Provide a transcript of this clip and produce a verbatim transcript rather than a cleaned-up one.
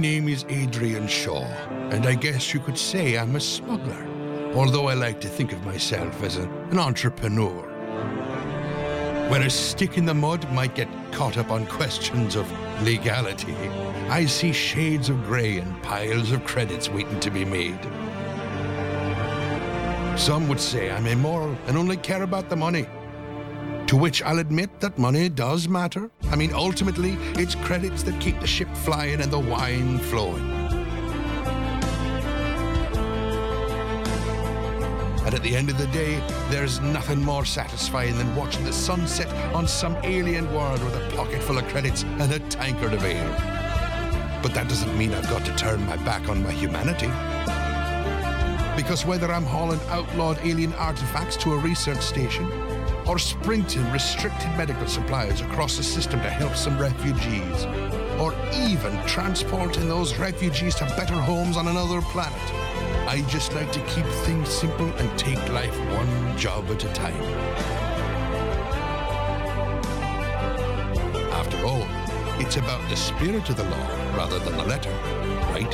name is Adrian Shaw, and I guess you could say I'm a smuggler, although I like to think of myself as a, an entrepreneur. Where a stick in the mud might get caught up on questions of legality, I see shades of grey and piles of credits waiting to be made. Some would say I'm immoral and only care about the money. To which I'll admit that money does matter. I mean, ultimately, it's credits that keep the ship flying and the wine flowing. And at the end of the day, there's nothing more satisfying than watching the sun set on some alien world with a pocket full of credits and a tankard of ale. But that doesn't mean I've got to turn my back on my humanity. Because whether I'm hauling outlawed alien artifacts to a research station, or sprinting restricted medical supplies across the system to help some refugees, or even transporting those refugees to better homes on another planet, I just like to keep things simple and take life one job at a time. After all, it's about the spirit of the law rather than the letter, right?